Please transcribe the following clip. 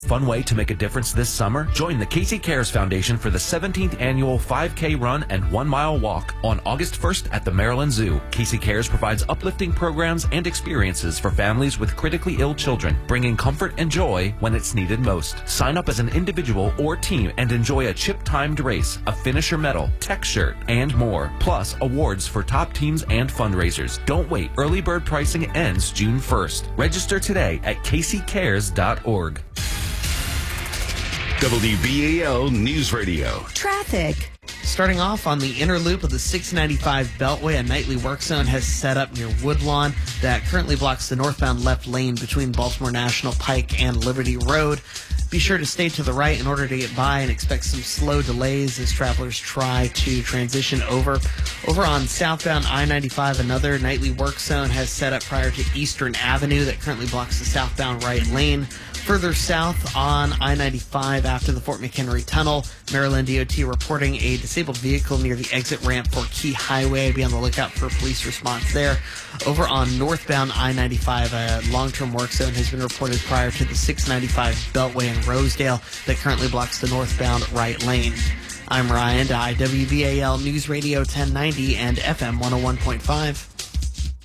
Fun way to make a difference this summer? Join the Casey Cares Foundation for the 17th annual 5K run and 1 mile walk on August 1st at the Maryland Zoo. Casey Cares provides uplifting programs and experiences for families with critically ill children, bringing comfort and joy when it's needed most. Sign up as an individual or team and enjoy a chip-timed race, a finisher medal, tech shirt, and more. Plus, awards for top teams and fundraisers. Don't wait. Early bird pricing ends June 1st. Register today at caseycares.org. WBAL News Radio. Traffic. Starting off on the inner loop of the 695 Beltway, a nightly work zone has set up near Woodlawn that currently blocks the northbound left lane between Baltimore National Pike and Liberty Road. Be sure to stay to the right in order to get by and expect some slow delays as travelers try to transition over. Over on southbound I-95, another nightly work zone has set up prior to Eastern Avenue that currently blocks the southbound right lane. Further south on I-95 after the Fort McHenry Tunnel, Maryland DOT reporting a disabled vehicle near the exit ramp for Key Highway. Be on the lookout for police response there. Over on northbound I-95, a long-term work zone has been reported prior to the 695 Beltway in Rosedale that currently blocks the northbound right lane. I'm Ryan Dye, WBAL News Radio 1090 and FM 101.5.